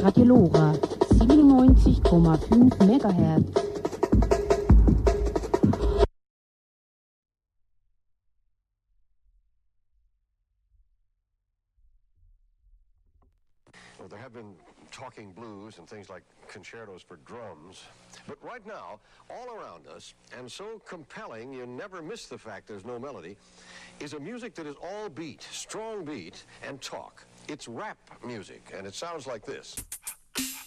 Radio Lora 97,5 MHz. Well, there have been talking blues and things like concertos for drums. But right now, all around us, and so compelling you never miss the fact there's no melody, is a music that is all beat, strong beat, and talk. It's rap music, and it sounds like this.